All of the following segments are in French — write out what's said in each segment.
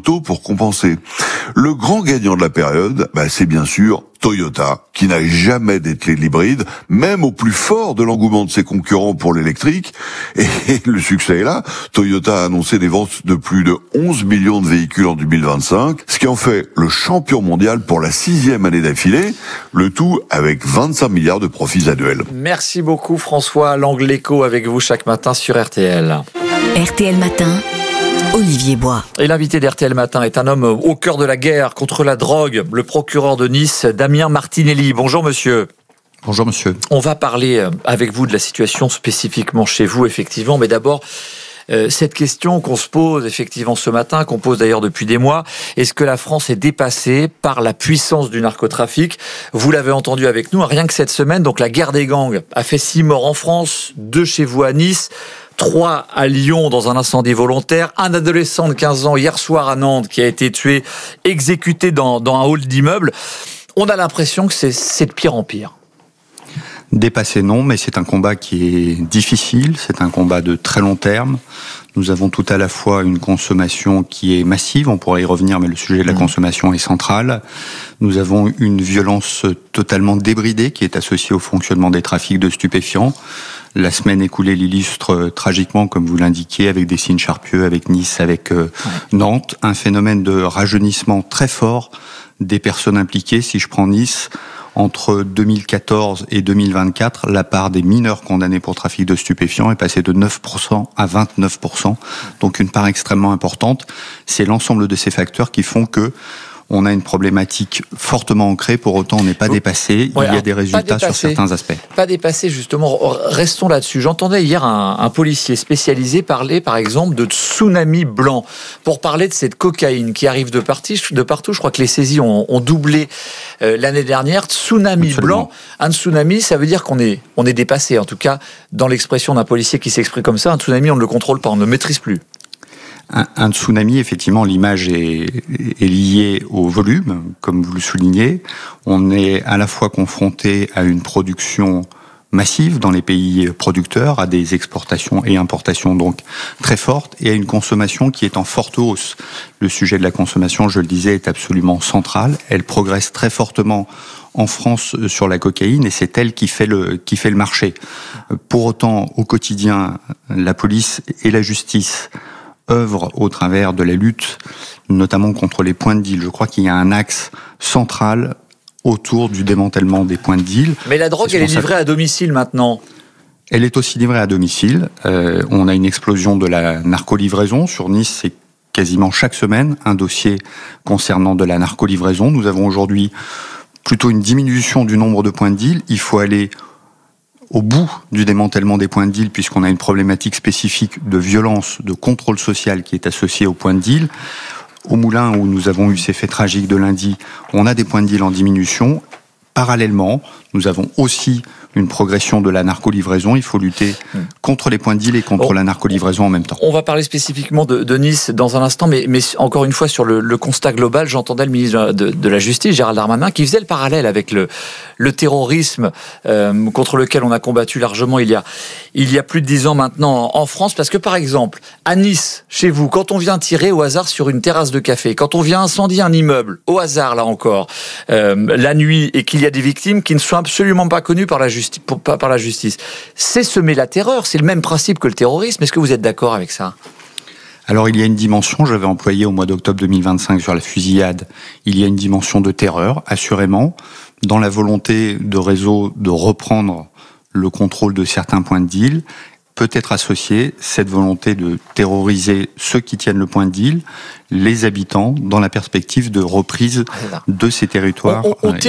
taux pour compenser. Le grand gagnant de la période, c'est bien sûr Toyota, qui n'a jamais dételé l'hybride, même au plus fort de l'engouement de ses concurrents pour l'électrique. Et le succès est là. Toyota a annoncé des ventes de plus de 11 millions de véhicules en 2025, ce qui en fait le champion mondial pour la 6e année d'affilée, le tout avec 25 milliards de profits annuels. Merci beaucoup François, l'Angle Écho avec vous chaque matin sur RTL. RTL Matin, Olivier Bois. Et l'invité d'RTL Matin est un homme au cœur de la guerre contre la drogue, le procureur de Nice, Damien Martinelli. Bonjour monsieur. Bonjour monsieur. On va parler avec vous de la situation spécifiquement chez vous, effectivement, mais d'abord, cette question qu'on se pose effectivement ce matin, qu'on pose d'ailleurs depuis des mois, est-ce que la France est dépassée par la puissance du narcotrafic ? Vous l'avez entendu avec nous, rien que cette semaine, donc la guerre des gangs a fait 6 morts en France, 2 chez vous à Nice, 3 à Lyon dans un incendie volontaire, un adolescent de 15 ans hier soir à Nantes qui a été tué, exécuté dans un hall d'immeuble. On a l'impression que c'est de pire en pire. Dépassé non, mais c'est un combat qui est difficile, c'est un combat de très long terme. Nous avons tout à la fois une consommation qui est massive, on pourrait y revenir, mais le sujet de la consommation est central. Nous avons une violence totalement débridée qui est associée au fonctionnement des trafics de stupéfiants. La semaine écoulée l'illustre tragiquement, comme vous l'indiquiez, avec des signes charpieux, avec Nice, avec Nantes. Un phénomène de rajeunissement très fort des personnes impliquées. Si je prends Nice, entre 2014 et 2024, la part des mineurs condamnés pour trafic de stupéfiants est passée de 9% à 29%. Donc une part extrêmement importante. C'est l'ensemble de ces facteurs qui font que on a une problématique fortement ancrée, pour autant on n'est pas dépassé, il y a des résultats sur certains aspects. Pas dépassé, justement, restons là-dessus. J'entendais hier un policier spécialisé parler, par exemple, de tsunami blanc, pour parler de cette cocaïne qui arrive de partout. Je crois que les saisies ont doublé l'année dernière. Tsunami blanc, un tsunami, ça veut dire qu'on est dépassé, en tout cas, dans l'expression d'un policier qui s'exprime comme ça, un tsunami, on ne le contrôle pas, on ne le maîtrise plus. Un tsunami, effectivement, l'image est liée au volume, comme vous le soulignez. On est à la fois confronté à une production massive dans les pays producteurs, à des exportations et importations donc très fortes, et à une consommation qui est en forte hausse. Le sujet de la consommation, je le disais, est absolument central. Elle progresse très fortement en France sur la cocaïne, et c'est elle qui fait le marché. Pour autant, au quotidien, la police et la justice œuvre au travers de la lutte, notamment contre les points de deal. Je crois qu'il y a un axe central autour du démantèlement des points de deal. Mais la drogue, elle est livrée à domicile maintenant. Elle est aussi livrée à domicile. On a une explosion de la narcolivraison. Sur Nice, c'est quasiment chaque semaine un dossier concernant de la narcolivraison. Nous avons aujourd'hui plutôt une diminution du nombre de points de deal. Il faut aller au bout du démantèlement des points de deal, puisqu'on a une problématique spécifique de violence, de contrôle social qui est associée aux points de deal. Au Moulin, où nous avons eu ces faits tragiques de lundi, on a des points de deal en diminution. Parallèlement, nous avons aussi une progression de la narcolivraison. Il faut lutter contre les points de deal et contre la narcolivraison en même temps. On va parler spécifiquement de Nice dans un instant, mais encore une fois sur le constat global, j'entendais le ministre de la Justice, Gérald Darmanin, qui faisait le parallèle avec le terrorisme contre lequel on a combattu largement il y a plus de 10 ans maintenant en France, parce que par exemple, à Nice, chez vous, quand on vient tirer au hasard sur une terrasse de café, quand on vient incendier un immeuble, au hasard là encore, la nuit, et qu'il y a des victimes qui ne sont absolument pas connues par la justice, c'est semer la terreur, c'est le même principe que le terrorisme. Est-ce que vous êtes d'accord avec ça ? Alors il y a une dimension, j'avais employé au mois d'octobre 2025 sur la fusillade, il y a une dimension de terreur, assurément, dans la volonté de réseau de reprendre le contrôle de certains points de deal, peut être associée cette volonté de terroriser ceux qui tiennent le point de deal, les habitants, dans la perspective de reprise de ces territoires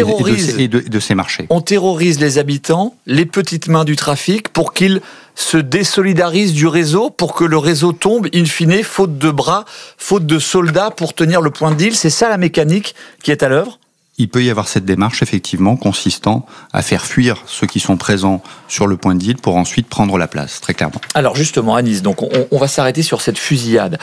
et de ces marchés. On terrorise les habitants, les petites mains du trafic, pour qu'ils se désolidarisent du réseau, pour que le réseau tombe, in fine, faute de bras, faute de soldats pour tenir le point de deal. C'est ça la mécanique qui est à l'œuvre ? il peut y avoir cette démarche, effectivement, consistant à faire fuir ceux qui sont présents sur le point de deal pour ensuite prendre la place, très clairement. Alors justement, à Nice, donc on va s'arrêter sur cette fusillade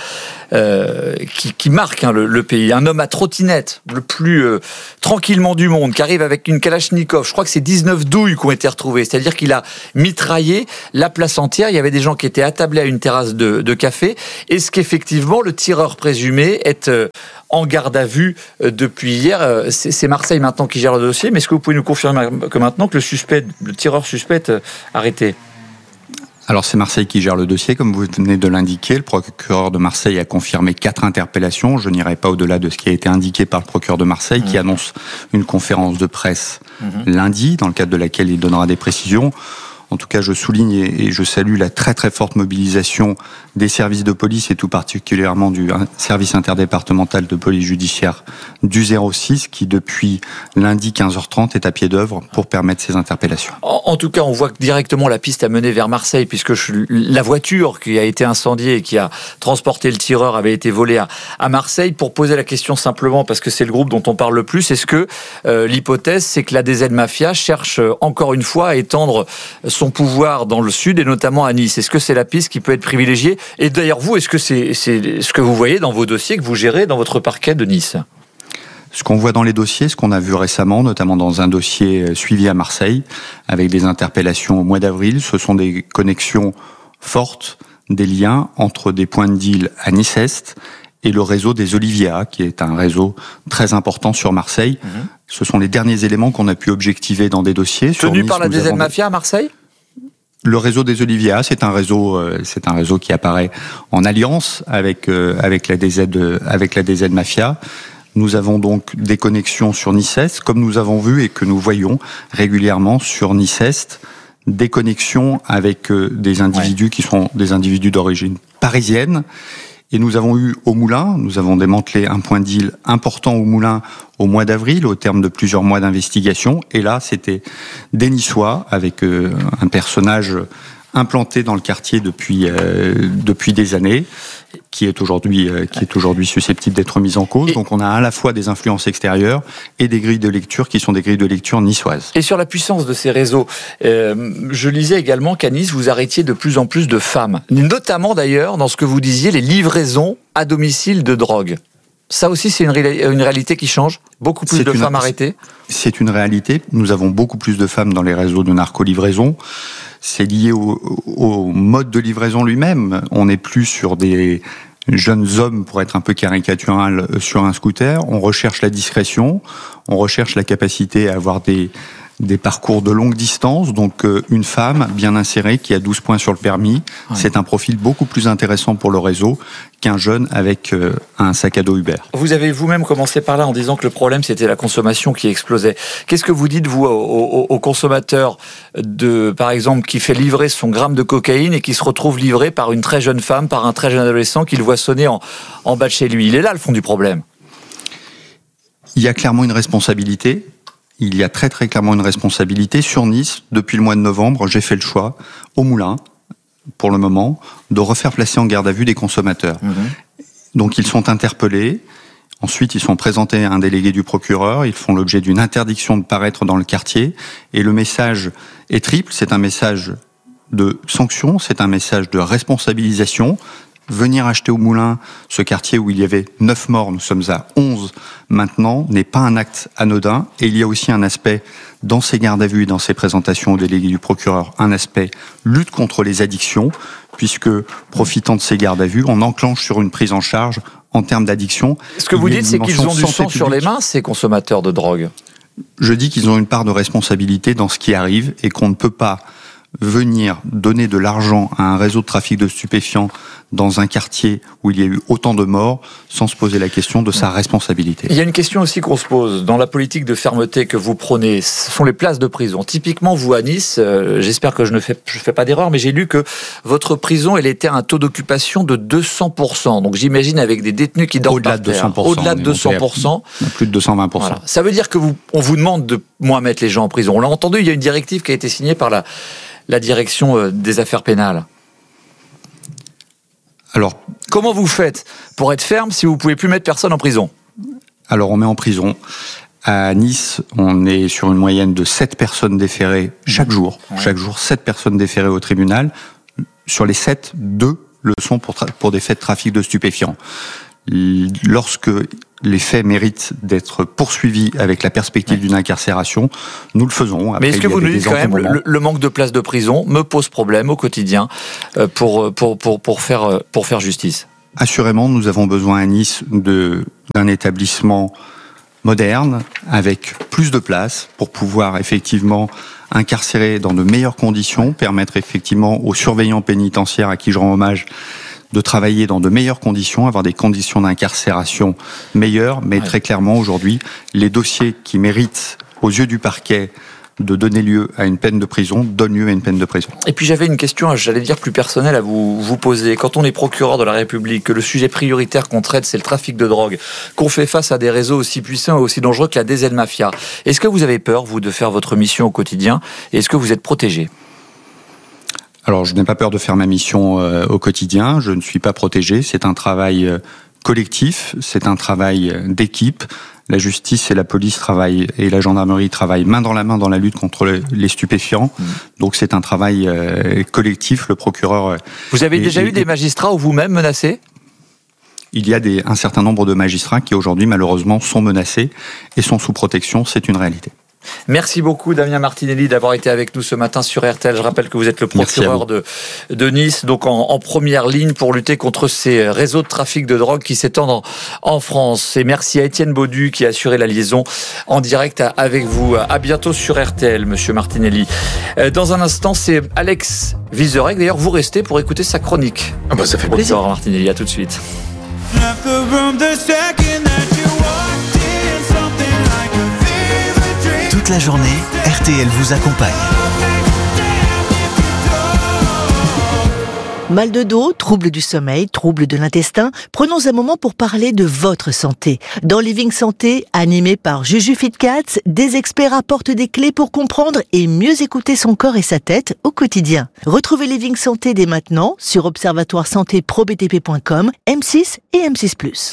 qui marque le pays. Un homme à trottinette, le plus tranquillement du monde, qui arrive avec une Kalachnikov. Je crois que c'est 19 douilles qui ont été retrouvées. C'est-à-dire qu'il a mitraillé la place entière. Il y avait des gens qui étaient attablés à une terrasse de café. Est-ce qu'effectivement, le tireur présumé est en garde à vue depuis hier? C'est Marseille maintenant qui gère le dossier, mais est-ce que vous pouvez nous confirmer que maintenant que le tireur suspect est arrêté? Alors c'est Marseille qui gère le dossier, comme vous venez de l'indiquer. Le procureur de Marseille a confirmé 4 interpellations. Je n'irai pas au-delà de ce qui a été indiqué par le procureur de Marseille, qui annonce une conférence de presse lundi, dans le cadre de laquelle il donnera des précisions. En tout cas, je souligne et je salue la très très forte mobilisation des services de police et tout particulièrement du service interdépartemental de police judiciaire du 06 qui depuis lundi 15h30 est à pied d'œuvre pour permettre ces interpellations. En tout cas, on voit que directement la piste a mené vers Marseille puisque la voiture qui a été incendiée et qui a transporté le tireur avait été volée à Marseille. Pour poser la question simplement, parce que c'est le groupe dont on parle le plus, est-ce que l'hypothèse c'est que la DZ Mafia cherche encore une fois à étendre son pouvoir dans le sud et notamment à Nice? Est-ce que c'est la piste qui peut être privilégiée? Et d'ailleurs vous, est-ce que c'est ce que vous voyez dans vos dossiers que vous gérez dans votre parquet de Nice? Ce qu'on voit dans les dossiers, ce qu'on a vu récemment, notamment dans un dossier suivi à Marseille, avec des interpellations au mois d'avril, ce sont des connexions fortes, des liens entre des points de deal à Nice-Est et le réseau des Olivias, qui est un réseau très important sur Marseille. Ce sont les derniers éléments qu'on a pu objectiver dans des dossiers. Tenu par la DZ Mafia à Marseille ? Le réseau des Olivias, c'est un réseau qui apparaît en alliance avec la DZ Mafia. Nous avons donc des connexions sur Nice-Est, comme nous avons vu et que nous voyons régulièrement sur Nice-Est, des connexions avec des individus qui sont des individus d'origine parisienne. Et nous avons eu au Moulin, nous avons démantelé un point de deal important au Moulin au mois d'avril, au terme de plusieurs mois d'investigation. Et là, c'était des Niçois avec un personnage implanté dans le quartier depuis des années, qui est aujourd'hui susceptible d'être mis en cause. Donc on a à la fois des influences extérieures et des grilles de lecture qui sont des grilles de lecture niçoises. Et sur la puissance de ces réseaux, je lisais également qu'à Nice, vous arrêtiez de plus en plus de femmes, notamment d'ailleurs dans ce que vous disiez, les livraisons à domicile de drogue. Ça aussi, c'est une réalité qui change. Beaucoup plus de femmes arrêtées. C'est une réalité. Nous avons beaucoup plus de femmes dans les réseaux de narco-livraison. C'est lié au mode de livraison lui-même. On n'est plus sur des jeunes hommes, pour être un peu caricatural, sur un scooter. On recherche la discrétion, on recherche la capacité à avoir des parcours de longue distance. Donc une femme bien insérée qui a 12 points sur le permis, c'est un profil beaucoup plus intéressant pour le réseau qu'un jeune avec un sac à dos Uber. Vous avez vous-même commencé par là en disant que le problème c'était la consommation qui explosait. Qu'est-ce que vous dites vous aux consommateurs par exemple qui fait livrer son gramme de cocaïne et qui se retrouve livré par une très jeune femme, par un très jeune adolescent qui le voit sonner en bas de chez lui? Il est là le fond du problème. Il y a clairement une responsabilité. Il y a très très clairement une responsabilité. Sur Nice, depuis le mois de novembre, j'ai fait le choix, au Moulin, pour le moment, de refaire placer en garde à vue des consommateurs. Donc ils sont interpellés, ensuite ils sont présentés à un délégué du procureur, ils font l'objet d'une interdiction de paraître dans le quartier, et le message est triple, c'est un message de sanction, c'est un message de responsabilisation. Venir acheter au Moulin, ce quartier où il y avait 9 morts, nous sommes à 11 maintenant, n'est pas un acte anodin. Et il y a aussi un aspect, dans ces gardes à vue et dans ces présentations au délégué du procureur, un aspect lutte contre les addictions, puisque, profitant de ces gardes à vue, on enclenche sur une prise en charge en termes d'addiction. Ce que vous dites, c'est qu'ils ont du sang sur les mains, ces consommateurs de drogue. Je dis qu'ils ont une part de responsabilité dans ce qui arrive et qu'on ne peut pas venir donner de l'argent à un réseau de trafic de stupéfiants dans un quartier où il y a eu autant de morts sans se poser la question de sa responsabilité. Il y a une question aussi qu'on se pose. Dans la politique de fermeté que vous prenez, ce sont les places de prison. Typiquement, vous à Nice, j'espère que je fais pas d'erreur, mais j'ai lu que votre prison, elle était à un taux d'occupation de 200%. Donc j'imagine avec des détenus qui dorment par terre. Au-delà de 200%. Plus de 220%. Voilà. Ça veut dire on vous demande de moins mettre les gens en prison. On l'a entendu, il y a une directive qui a été signée par la direction des affaires pénales. Alors, comment vous faites pour être ferme si vous ne pouvez plus mettre personne en prison? Alors, on met en prison À Nice, on est sur une moyenne de 7 personnes déférées chaque jour. Ouais. Chaque jour, 7 personnes déférées au tribunal. Sur les 7, 2 le sont pour des faits de trafic de stupéfiants. Lorsque les faits méritent d'être poursuivis avec la perspective d'une incarcération, nous le faisons. Après, mais est-ce que vous nous dites quand même le manque de places de prison me pose problème au quotidien pour faire justice? Assurément, nous avons besoin à Nice d'un établissement moderne, avec plus de place pour pouvoir effectivement incarcérer dans de meilleures conditions, permettre effectivement aux surveillants pénitentiaires à qui je rends hommage de travailler dans de meilleures conditions, avoir des conditions d'incarcération meilleures, mais très clairement aujourd'hui, les dossiers qui méritent aux yeux du parquet de donner lieu à une peine de prison, donne lieu à une peine de prison. Et puis j'avais une question, j'allais dire plus personnelle à vous poser. Quand on est procureur de la République, que le sujet prioritaire qu'on traite, c'est le trafic de drogue, qu'on fait face à des réseaux aussi puissants et aussi dangereux que la DZ Mafia, est-ce que vous avez peur, vous, de faire votre mission au quotidien? Et est-ce que vous êtes protégé? Alors, je n'ai pas peur de faire ma mission au quotidien, je ne suis pas protégé, c'est un travail collectif, c'est un travail d'équipe. La justice et la police travaillent, et la gendarmerie travaillent main dans la lutte contre les stupéfiants. Donc c'est un travail collectif. Le procureur... Vous avez déjà eu des magistrats ou vous-même menacés? Il y a un certain nombre de magistrats qui aujourd'hui malheureusement sont menacés et sont sous protection, c'est une réalité. Merci beaucoup Damien Martinelli d'avoir été avec nous ce matin sur RTL. Je rappelle que vous êtes le procureur de Nice, donc en première ligne pour lutter contre ces réseaux de trafic de drogue qui s'étendent en France. Et merci à Étienne Baudu qui a assuré la liaison en direct avec vous. À bientôt sur RTL, monsieur Martinelli. Dans un instant, c'est Alex Vizorek. D'ailleurs, vous restez pour écouter sa chronique. Ah bah ça fait plaisir. Bonsoir Martinelli, à tout de suite. Toute la journée, RTL vous accompagne. Mal de dos, troubles du sommeil, troubles de l'intestin, prenons un moment pour parler de votre santé. Dans Living Santé, animé par Juju Fitcats, des experts apportent des clés pour comprendre et mieux écouter son corps et sa tête au quotidien. Retrouvez Living Santé dès maintenant sur observatoire-santé-pro-btp.com, M6 et M6+.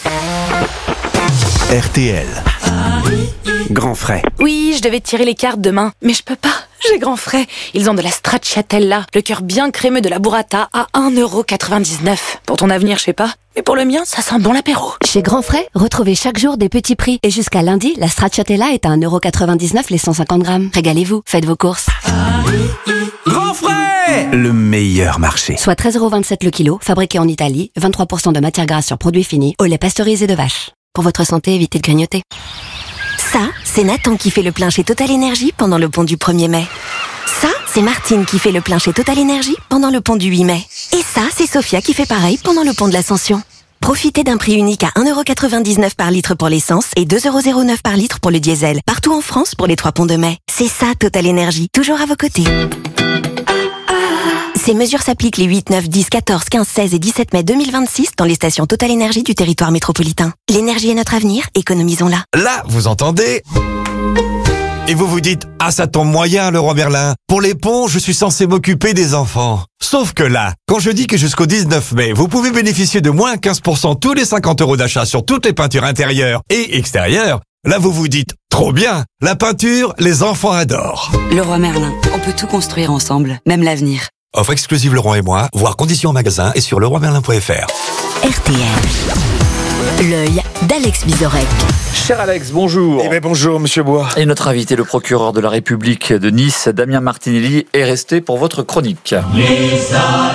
RTL. Grand frais. Oui, je devais tirer les cartes demain, mais je peux pas. J'ai grand frais. Ils ont de la stracciatella, le cœur bien crémeux de la burrata à 1,99€. Pour ton avenir, je sais pas. Mais pour le mien, ça sent bon l'apéro. Chez Grand Frais, retrouvez chaque jour des petits prix. Et jusqu'à lundi, la stracciatella est à 1,99€ les 150 grammes. Régalez-vous, faites vos courses. Grand frais, le meilleur marché. Soit 13,27€ le kilo, fabriqué en Italie, 23% de matière grasse sur produits finis, au lait pasteurisé de vache. Pour votre santé, évitez de grignoter. Ça, c'est Nathan qui fait le plein chez Total Energy pendant le pont du 1er mai. Ça, c'est Martine qui fait le plein chez Total Energy pendant le pont du 8 mai. Et ça, c'est Sophia qui fait pareil pendant le pont de l'Ascension. Profitez d'un prix unique à 1,99€ par litre pour l'essence et 2,09€ par litre pour le diesel. Partout en France pour les 3 ponts de mai. C'est ça, Total Energy. Toujours à vos côtés. Ces mesures s'appliquent les 8, 9, 10, 14, 15, 16 et 17 mai 2026 dans les stations Total Energy du territoire métropolitain. L'énergie est notre avenir, économisons-la. Là, vous entendez ? Et vous vous dites, ah ça tombe moyen Leroy Merlin. Pour les ponts, je suis censé m'occuper des enfants. Sauf que là, quand je dis que jusqu'au 19 mai, vous pouvez bénéficier de moins 15% tous les 50€ d'achat sur toutes les peintures intérieures et extérieures, là vous vous dites, trop bien, la peinture, les enfants adorent. Leroy Merlin, on peut tout construire ensemble, même l'avenir. Offre exclusive Leroy et moi, voir conditions en magasin et sur leroymerlin.fr. RTL. L'œil d'Alex Vizorek. Cher Alex, bonjour. Eh bien bonjour Monsieur Bois. Et notre invité, le procureur de la République de Nice, Damien Martinelli, est resté pour votre chronique. Lisa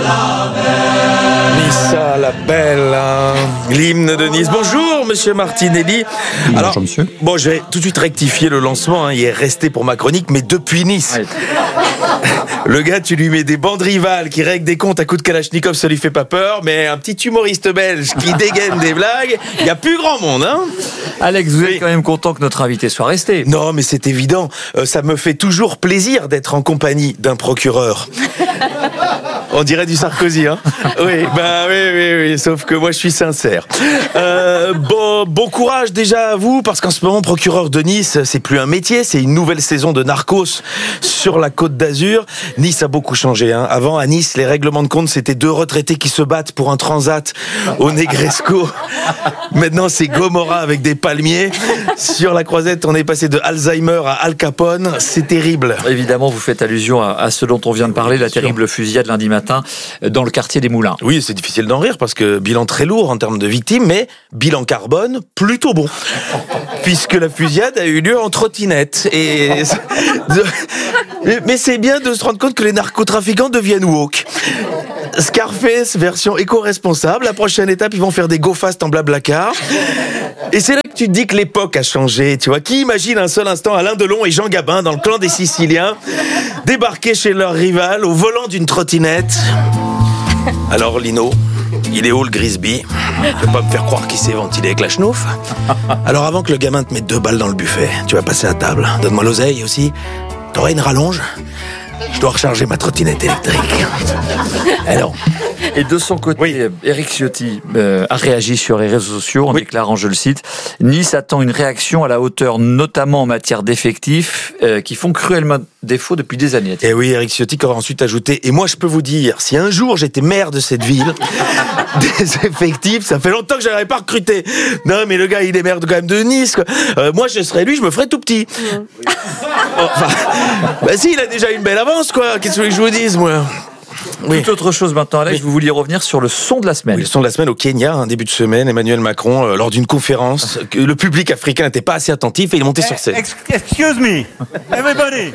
la belle, hein. L'hymne de Nice. Bonjour Monsieur Martinelli. Alors, bonjour monsieur. Bon, je vais tout de suite rectifier le lancement, hein. Il est resté pour ma chronique, mais depuis Nice. Ouais. Le gars, tu lui mets des bandes rivales qui règlent des comptes à coups de Kalachnikov, ça lui fait pas peur, mais un petit humoriste belge qui dégaine des blagues, il n'y a plus grand monde, hein. Alex, vous êtes quand même content que notre invité soit resté. Non, mais c'est évident. Ça me fait toujours plaisir d'être en compagnie d'un procureur. On dirait du Sarkozy, hein. Oui, bah oui, sauf que moi je suis sincère. Bon courage déjà à vous, parce qu'en ce moment, procureur de Nice, c'est plus un métier, c'est une nouvelle saison de Narcos sur la Côte d'Azur. Nice a beaucoup changé, hein. Avant, à Nice, les règlements de compte, c'était 2 retraités qui se battent pour un transat au Negresco. Maintenant, c'est Gomorrah avec des palmiers. Sur la croisette, on est passé de Alzheimer à Al Capone. C'est terrible. Évidemment, vous faites allusion à ce dont on vient de parler, la terrible fusillade lundi matin dans le quartier des Moulins. Oui, c'est difficile d'en rire parce que bilan très lourd en termes de victimes, mais bilan carbone plutôt bon. Puisque la fusillade a eu lieu en trottinette. Mais c'est bien de se rendre compte que les narcotrafiquants deviennent woke. Scarface version éco-responsable. La prochaine étape, ils vont faire des go-fast en blablacar. Et c'est là que tu te dis que l'époque a changé, tu vois. Qui imagine un seul instant Alain Delon et Jean Gabin dans le clan des Siciliens débarquer chez leur rival au volant d'une trottinette? Alors Lino, il est où le Grisby? Tu vas pas me faire croire qu'il s'est ventilé avec la schnouf? Alors avant que le gamin te mette 2 balles dans le buffet, tu vas passer à table. Donne-moi l'oseille aussi. T'aurais une rallonge? Je dois recharger ma trottinette électrique. Alors. Et de son côté, Éric Ciotti a réagi sur les réseaux sociaux en déclarant, je le cite, « Nice attend une réaction à la hauteur, notamment en matière d'effectifs, qui font cruellement défaut depuis des années. » Et oui, Éric Ciotti qui aura ensuite ajouté « Et moi, je peux vous dire, si un jour j'étais maire de cette ville, des effectifs, ça fait longtemps que je n'avais pas recruté. Non, mais le gars, il est maire quand même de Nice. Quoi. Moi, je serais lui, je me ferais tout petit. Enfin, bah si, il a déjà une belle avance, quoi. Qu'est-ce que je vous dise, moi? Oui. Toute autre chose maintenant, Alex, vous vouliez revenir sur le son de la semaine. Oui, le son de la semaine au Kenya, un début de semaine, Emmanuel Macron, lors d'une conférence, que le public africain n'était pas assez attentif et il est monté sur scène. Excuse me, everybody.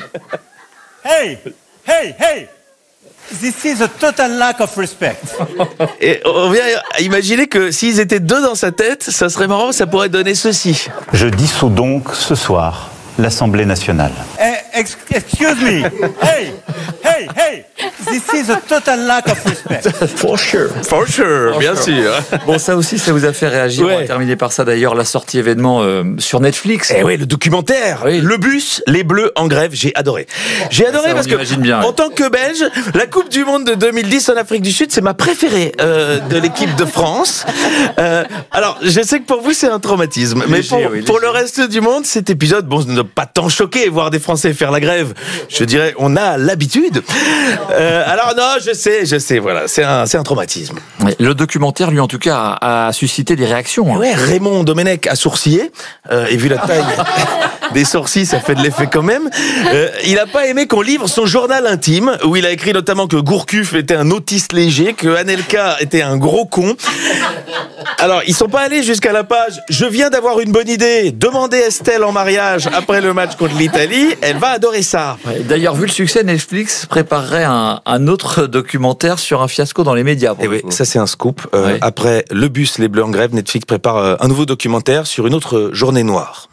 Hey, hey, hey. This is a total lack of respect. Et on vient à imaginer que s'ils étaient 2 dans sa tête, ça serait marrant, ça pourrait donner ceci. Je dissous donc ce soir l'Assemblée nationale. Excuse me. Hey, hey, hey. This is a total lack of respect. For sure. For sure, bien sûr. Bon, ça aussi, ça vous a fait réagir. Ouais. On va terminer par ça d'ailleurs, la sortie événement sur Netflix. Eh oui, le documentaire. Oui. Le bus, les Bleus en grève, j'ai adoré. J'ai adoré ça, parce que, bien, en tant que Belge, la Coupe du Monde de 2010 en Afrique du Sud, c'est ma préférée de l'équipe de France. Alors, je sais que pour vous, c'est un traumatisme. Mais pour le reste du monde, cet épisode, bon, ne pas tant choqué, voir des Français faire la grève. Je dirais, on a l'habitude. Alors non, je sais, voilà, c'est un traumatisme. Ouais, le documentaire, lui, en tout cas, a suscité des réactions. Hein. Ouais, Raymond Domenech a sourcillé, et vu la taille des sourcils, ça fait de l'effet quand même. Il a pas aimé qu'on livre son journal intime, où il a écrit notamment que Gourcuff était un autiste léger, que Anelka était un gros con. Alors, ils sont pas allés jusqu'à la page « Je viens d'avoir une bonne idée, demandez Estelle en mariage après le match contre l'Italie, elle va adorer ça. » D'ailleurs, vu le succès, Netflix préparerait un autre documentaire sur un fiasco dans les médias. Et oui, ça c'est un scoop. Après Le Bus, les Bleus en grève, Netflix prépare un nouveau documentaire sur une autre journée noire.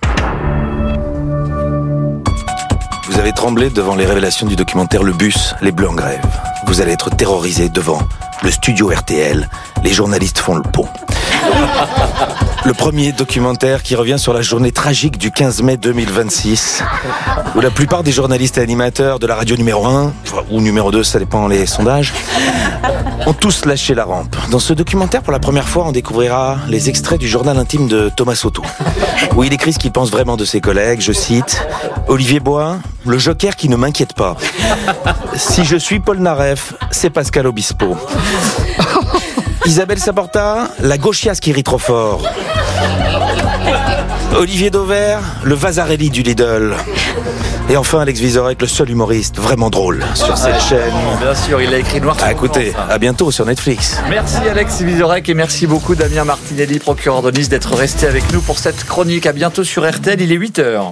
Vous avez tremblé devant les révélations du documentaire Le Bus, les Bleus en grève. Vous allez être terrorisé devant le studio RTL. Les journalistes font le pont. Le premier documentaire qui revient sur la journée tragique du 15 mai 2026, où la plupart des journalistes et animateurs de la radio numéro 1, ou numéro 2, ça dépend les sondages, ont tous lâché la rampe. Dans ce documentaire, pour la première fois, on découvrira les extraits du journal intime de Thomas Soto, où il écrit ce qu'il pense vraiment de ses collègues. Je cite « Olivier Bois, le joker qui ne m'inquiète pas. Si je suis Paul Naref, c'est Pascal Obispo. Isabelle Saporta, la gauchiasse qui rit trop fort. Olivier Dauvert, le Vasarely du Lidl. Et enfin Alex Vizorek, le seul humoriste vraiment drôle sur cette chaîne. Bien sûr, il a écrit noir. Écoutez, à bientôt sur Netflix. Merci Alex Vizorek et merci beaucoup Damien Martinelli, procureur de Nice, d'être resté avec nous pour cette chronique. À bientôt sur RTL, il est 8h.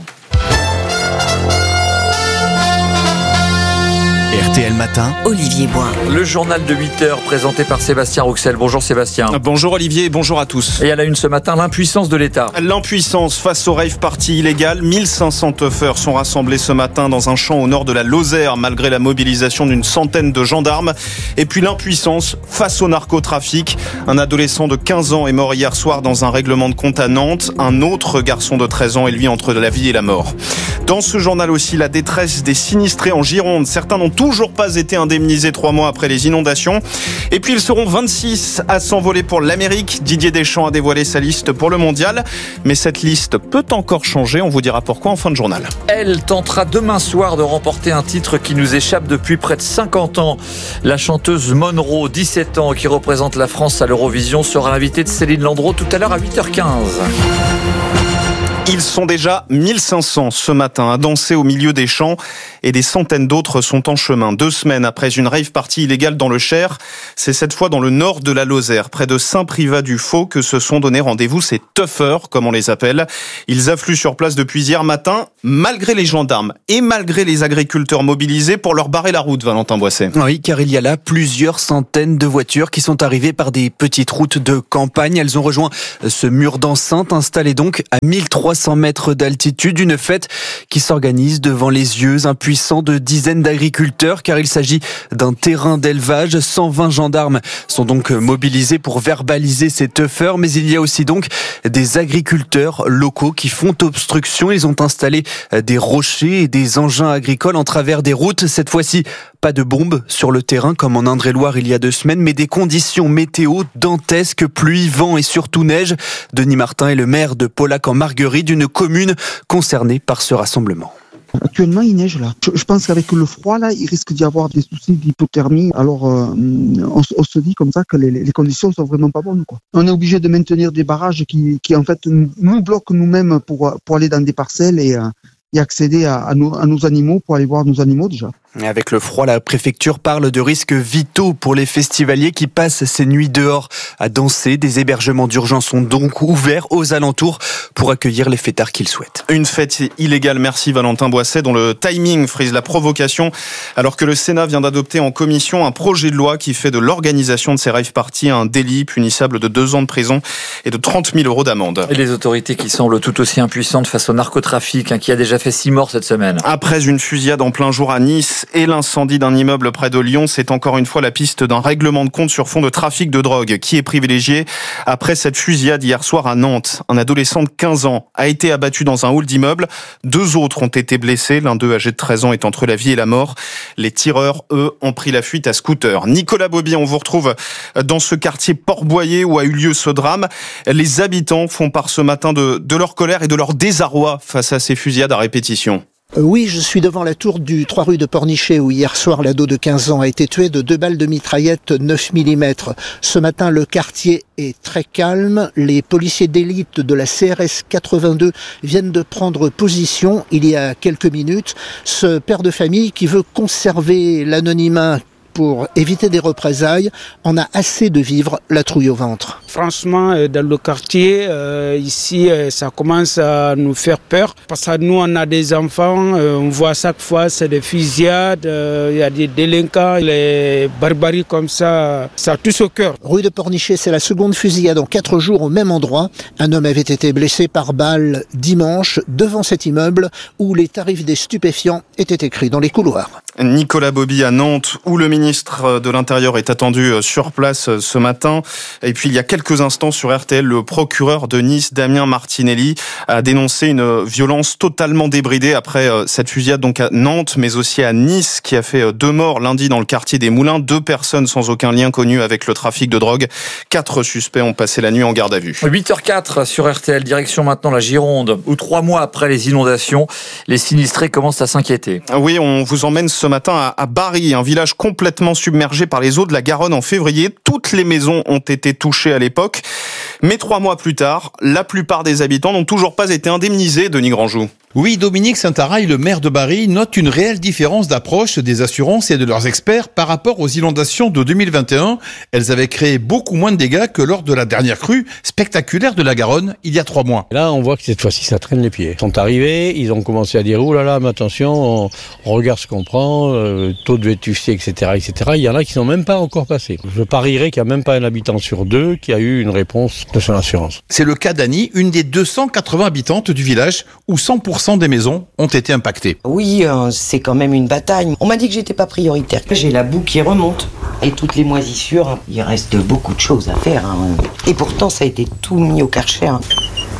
RTL Matin, Olivier Boin. Le journal de 8h présenté par Sébastien Rouxel. Bonjour Sébastien. Bonjour Olivier, bonjour à tous. Et à la une ce matin, l'impuissance de l'État. L'impuissance face aux rave parties illégales. 1500 teufeurs sont rassemblés ce matin dans un champ au nord de la Lozère, malgré la mobilisation d'une centaine de gendarmes. Et puis l'impuissance face au narcotrafic. Un adolescent de 15 ans est mort hier soir dans un règlement de compte à Nantes. Un autre garçon de 13 ans est lui entre la vie et la mort. Dans ce journal aussi, la détresse des sinistrés en Gironde. Certains n'ont tout toujours pas été indemnisés 3 mois après les inondations. Et puis ils seront 26 à s'envoler pour l'Amérique. Didier Deschamps a dévoilé sa liste pour le mondial. Mais cette liste peut encore changer. On vous dira pourquoi en fin de journal. Elle tentera demain soir de remporter un titre qui nous échappe depuis près de 50 ans. La chanteuse Monroe, 17 ans, qui représente la France à l'Eurovision, sera l'invitée de Céline Landreau tout à l'heure à 8h15. Ils sont déjà 1500 ce matin à danser au milieu des champs et des centaines d'autres sont en chemin. 2 semaines après une rave party illégale dans le Cher, c'est cette fois dans le nord de la Lozère, près de Saint-Privat-du-Faux, que se sont donné rendez-vous ces tuffers, comme on les appelle. Ils affluent sur place depuis hier matin, malgré les gendarmes et malgré les agriculteurs mobilisés pour leur barrer la route, Valentin Boisset. Oui, car il y a là plusieurs centaines de voitures qui sont arrivées par des petites routes de campagne. Elles ont rejoint ce mur d'enceinte installé donc à 1300 mètres d'altitude, une fête qui s'organise devant les yeux impuissants de dizaines d'agriculteurs car il s'agit d'un terrain d'élevage. 120 gendarmes sont donc mobilisés pour verbaliser ces tuffers, mais il y a aussi donc des agriculteurs locaux qui font obstruction. Ils ont installé des rochers et des engins agricoles en travers des routes. Cette fois-ci, pas de bombes sur le terrain comme en Indre-et-Loire il y a 2 semaines, mais des conditions météo dantesques, pluie, vent et surtout neige. Denis Martin est le maire de Paullac-en-Marguerite, une commune concernée par ce rassemblement. Actuellement, il neige là. Je pense qu'avec le froid là, il risque d'y avoir des soucis d'hypothermie. Alors, on se dit comme ça que les conditions sont vraiment pas bonnes, quoi. On est obligé de maintenir des barrages qui en fait nous bloquent nous-mêmes pour aller dans des parcelles et accéder à nos animaux, pour aller voir nos animaux déjà. Avec le froid, la préfecture parle de risques vitaux pour les festivaliers qui passent ces nuits dehors à danser. Des hébergements d'urgence sont donc ouverts aux alentours pour accueillir les fêtards qu'ils souhaitent. Une fête illégale, merci Valentin Boisset, dont le timing frise la provocation, alors que le Sénat vient d'adopter en commission un projet de loi qui fait de l'organisation de ces rave parties un délit punissable de 2 ans de prison et de 30 000 € d'amende. Et les autorités qui semblent tout aussi impuissantes face au narcotrafic, qui a déjà fait 6 morts cette semaine. Après une fusillade en plein jour à Nice et l'incendie d'un immeuble près de Lyon, c'est encore une fois la piste d'un règlement de compte sur fond de trafic de drogue qui est privilégié. Après cette fusillade hier soir à Nantes, un adolescent de 15 ans a été abattu dans un hall d'immeuble. 2 autres ont été blessés, l'un d'eux âgé de 13 ans est entre la vie et la mort. Les tireurs, eux, ont pris la fuite à scooter. Nicolas Bobby, on vous retrouve dans ce quartier Port-Boyer où a eu lieu ce drame. Les habitants font part ce matin de leur colère et de leur désarroi face à ces fusillades à répétition. Oui, je suis devant la tour du 3 rue de Pornichet où hier soir l'ado de 15 ans a été tué de 2 balles de mitraillette 9 mm. Ce matin, le quartier est très calme. Les policiers d'élite de la CRS 82 viennent de prendre position il y a quelques minutes. Ce père de famille qui veut conserver l'anonymat pour éviter des représailles, on a assez de vivre la trouille au ventre. Franchement, dans le quartier, ici, ça commence à nous faire peur. Parce que nous, on a des enfants, on voit chaque fois, c'est des fusillades, il y a des délinquants, les barbaries comme ça touche au cœur. Rue de Pornichet, c'est la seconde fusillade en 4 jours au même endroit. Un homme avait été blessé par balle dimanche devant cet immeuble où les tarifs des stupéfiants étaient écrits dans les couloirs. Nicolas Bobby à Nantes, où le ministre de l'Intérieur est attendu sur place ce matin. Et puis il y a quelques instants sur RTL, le procureur de Nice, Damien Martinelli, a dénoncé une violence totalement débridée après cette fusillade donc à Nantes, mais aussi à Nice, qui a fait 2 morts lundi dans le quartier des Moulins. 2 personnes sans aucun lien connu avec le trafic de drogue. 4 suspects ont passé la nuit en garde à vue. 8h04 sur RTL, direction maintenant la Gironde, où 3 mois après les inondations, les sinistrés commencent à s'inquiéter. Oui, on vous emmène ce matin à Bari, un village complètement submergé par les eaux de la Garonne en février. Toutes les maisons ont été touchées à l'époque. Mais 3 mois plus tard, la plupart des habitants n'ont toujours pas été indemnisés, Denis Grandjou. Oui, Dominique Saint-Araille, le maire de Bari, note une réelle différence d'approche des assurances et de leurs experts par rapport aux inondations de 2021. Elles avaient créé beaucoup moins de dégâts que lors de la dernière crue spectaculaire de la Garonne, il y a 3 mois. Là, on voit que cette fois-ci, ça traîne les pieds. Ils sont arrivés, ils ont commencé à dire « Ouh là là, mais attention, on regarde ce qu'on prend, taux de vétusté, etc., etc. » Il y en a qui ne sont même pas encore passés. Je parierais qu'il n'y a même pas un habitant sur 2 qui a eu une réponse de son assurance. C'est le cas d'Annie, une des 280 habitantes du village où 100% des maisons ont été impactées. Oui, c'est quand même une bataille. On m'a dit que j'étais pas prioritaire. J'ai la boue qui remonte et toutes les moisissures. Il reste beaucoup de choses à faire. Et pourtant, ça a été tout mis au Karcher.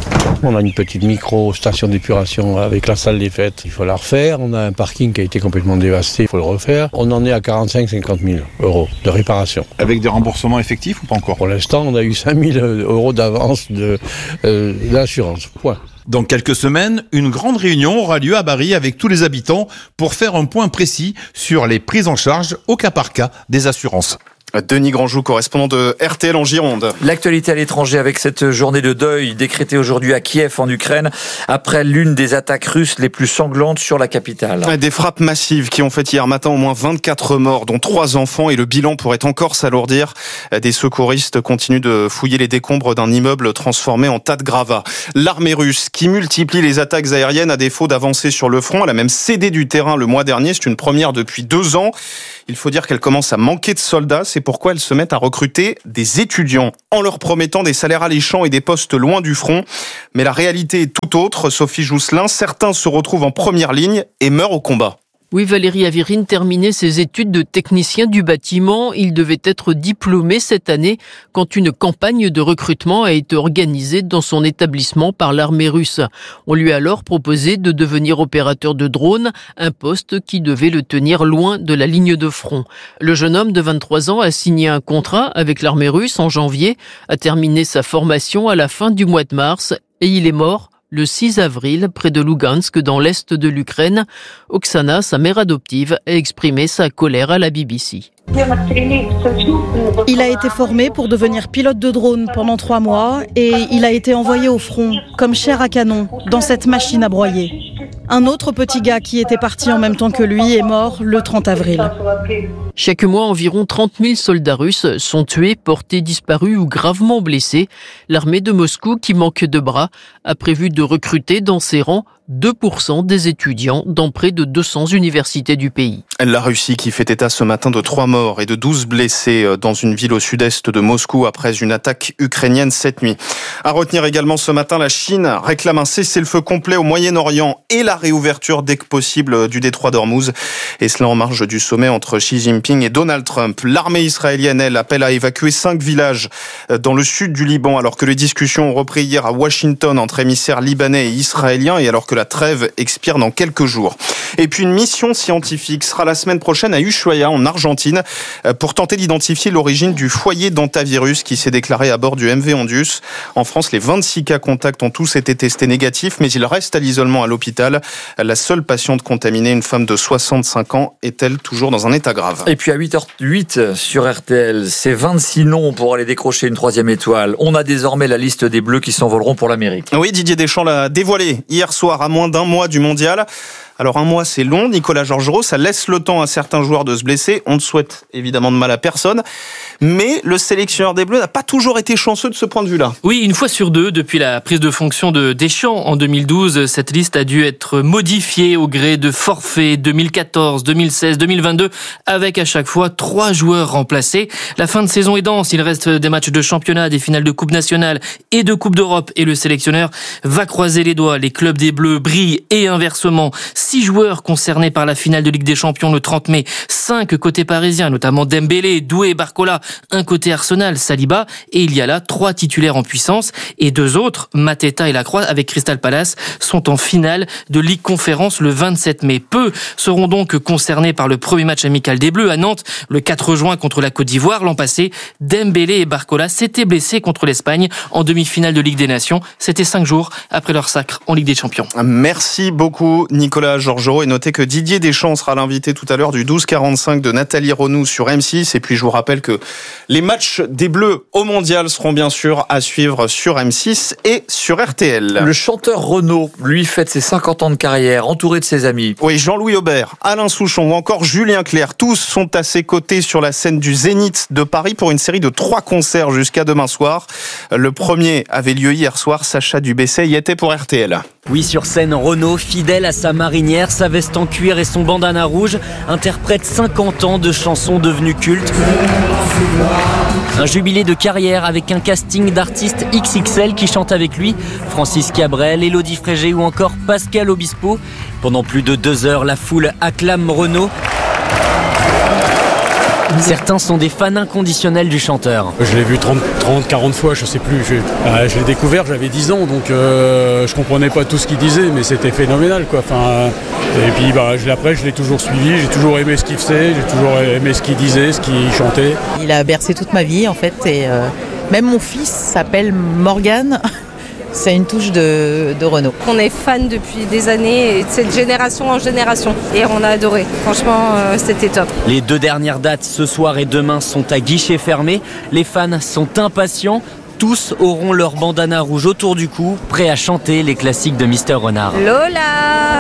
On a une petite micro-station d'épuration avec la salle des fêtes. Il faut la refaire. On a un parking qui a été complètement dévasté. Il faut le refaire. On en est à 45-50 000 euros de réparation. Avec des remboursements effectifs ou pas encore? Pour l'instant, on a eu 5 000 euros d'avance d'assurance. Point. Dans quelques semaines, une grande réunion aura lieu à Bari avec tous les habitants pour faire un point précis sur les prises en charge au cas par cas des assurances. Denis Grandjou, correspondant de RTL en Gironde. L'actualité à l'étranger avec cette journée de deuil décrétée aujourd'hui à Kiev en Ukraine après l'une des attaques russes les plus sanglantes sur la capitale. Des frappes massives qui ont fait hier matin au moins 24 morts, dont 3 enfants, et le bilan pourrait encore s'alourdir. Des secouristes continuent de fouiller les décombres d'un immeuble transformé en tas de gravats. L'armée russe qui multiplie les attaques aériennes à défaut d'avancer sur le front, elle a même cédé du terrain le mois dernier. C'est une première depuis 2 ans. Il faut dire qu'elle commence à manquer de soldats. C'est pourquoi elle se met à recruter des étudiants en leur promettant des salaires alléchants et des postes loin du front. Mais la réalité est tout autre. Sophie Jousselin, certains se retrouvent en première ligne et meurent au combat. Oui, Valérie Avirine terminait ses études de technicien du bâtiment. Il devait être diplômé cette année quand une campagne de recrutement a été organisée dans son établissement par l'armée russe. On lui a alors proposé de devenir opérateur de drone, un poste qui devait le tenir loin de la ligne de front. Le jeune homme de 23 ans a signé un contrat avec l'armée russe en janvier, a terminé sa formation à la fin du mois de mars et il est mort le 6 avril, près de Lugansk, dans l'est de l'Ukraine. Oksana, sa mère adoptive, a exprimé sa colère à la BBC. Il a été formé pour devenir pilote de drone pendant 3 mois et il a été envoyé au front, comme chair à canon, dans cette machine à broyer. Un autre petit gars qui était parti en même temps que lui est mort le 30 avril. Chaque mois, environ 30 000 soldats russes sont tués, portés disparus ou gravement blessés. L'armée de Moscou, qui manque de bras, a prévu de recruter dans ses rangs 2% des étudiants dans près de 200 universités du pays. La Russie qui fait état ce matin de 3 morts et de 12 blessés dans une ville au sud-est de Moscou après une attaque ukrainienne cette nuit. À retenir également ce matin, la Chine réclame un cessez-le-feu complet au Moyen-Orient et la réouverture dès que possible du détroit d'Ormuz. Et cela en marge du sommet entre Xi Jinping et Donald Trump. L'armée israélienne, elle, appelle à évacuer 5 villages dans le sud du Liban alors que les discussions ont repris hier à Washington entre émissaires libanais et israéliens et alors que la trêve expire dans quelques jours. Et puis une mission scientifique sera la semaine prochaine à Ushuaia en Argentine pour tenter d'identifier l'origine du foyer d'hantavirus qui s'est déclaré à bord du MV Ondius. En France, les 26 cas contacts ont tous été testés négatifs, mais il reste à l'isolement à l'hôpital. La seule patiente contaminée, une femme de 65 ans, est-elle toujours dans un état grave. Et puis à 8h08 sur RTL, c'est 26 noms pour aller décrocher une 3e étoile. On a désormais la liste des Bleus qui s'envoleront pour l'Amérique. Oui, Didier Deschamps l'a dévoilé hier soir à moins d'un mois du mondial. Alors 1 mois c'est long, Nicolas Georgerot, ça laisse le temps à certains joueurs de se blesser. On ne souhaite évidemment de mal à personne. Mais le sélectionneur des Bleus n'a pas toujours été chanceux de ce point de vue-là. Oui, une fois sur 2, depuis la prise de fonction de Deschamps en 2012, cette liste a dû être modifiée au gré de forfaits 2014, 2016, 2022, avec à chaque fois 3 joueurs remplacés. La fin de saison est dense, il reste des matchs de championnat, des finales de Coupe nationale et de Coupe d'Europe. Et le sélectionneur va croiser les doigts. Les clubs des Bleus brillent et inversement. 6 joueurs concernés par la finale de Ligue des Champions le 30 mai. 5 côté parisien, notamment Dembélé, Doué, Barcola. Un côté Arsenal, Saliba. Et il y a là 3 titulaires en puissance. Et 2 autres, Mateta et Lacroix, avec Crystal Palace, sont en finale de Ligue Conférence le 27 mai. Peu seront donc concernés par le premier match amical des Bleus à Nantes le 4 juin contre la Côte d'Ivoire. L'an passé, Dembélé et Barcola s'étaient blessés contre l'Espagne en demi-finale de Ligue des Nations. C'était 5 jours après leur sacre en Ligue des Champions. Merci beaucoup, Nicolas Georgerot. Et notez que Didier Deschamps sera l'invité tout à l'heure du 12-45 de Nathalie Renou sur M6. Et puis je vous rappelle que les matchs des Bleus au Mondial seront bien sûr à suivre sur M6 et sur RTL. Le chanteur Renaud, lui, fête ses 50 ans de carrière, entouré de ses amis. Oui, Jean-Louis Aubert, Alain Souchon ou encore Julien Clerc, tous sont à ses côtés sur la scène du Zénith de Paris pour une série de 3 concerts jusqu'à demain soir. Le premier avait lieu hier soir, Sacha Dubesset y était pour RTL. Oui, sur scène, Renaud, fidèle à sa marinière, sa veste en cuir et son bandana rouge, interprète 50 ans de chansons devenues cultes. Un jubilé de carrière avec un casting d'artistes XXL qui chantent avec lui. Francis Cabrel, Élodie Frégé ou encore Pascal Obispo. Pendant plus de 2 heures, la foule acclame Renaud. Certains sont des fans inconditionnels du chanteur. Je l'ai vu 30, 40 fois, je sais plus. Je l'ai découvert, j'avais 10 ans, donc je comprenais pas tout ce qu'il disait, mais c'était phénoménal, quoi. Et puis après, je l'ai toujours suivi, j'ai toujours aimé ce qu'il faisait, j'ai toujours aimé ce qu'il disait, ce qu'il chantait. Il a bercé toute ma vie, en fait, et même mon fils s'appelle Morgane. C'est une touche de Renaud. On est fan depuis des années, et de cette génération en génération. Et on a adoré. Franchement, c'était top. Les 2 dernières dates, ce soir et demain, sont à guichet fermé. Les fans sont impatients. Tous auront leur bandana rouge autour du cou, prêts à chanter les classiques de Mister Renard. Lola!